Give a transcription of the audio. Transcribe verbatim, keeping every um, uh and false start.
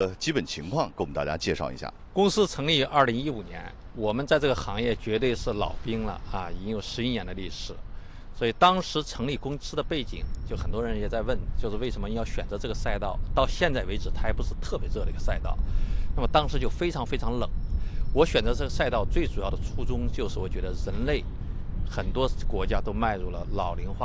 基本情况给我们大家介绍一下。 公司成立二零一五年，我们在这个行业绝对是老兵了啊，已经有十一年的历史。所以当时成立公司的背景，就很多人也在问，就是为什么要选择这个赛道？到现在为止，它还不是特别热的一个赛道。那么当时就非常非常冷。我选择这个赛道最主要的初衷就是，我觉得人类很多国家都迈入了老龄化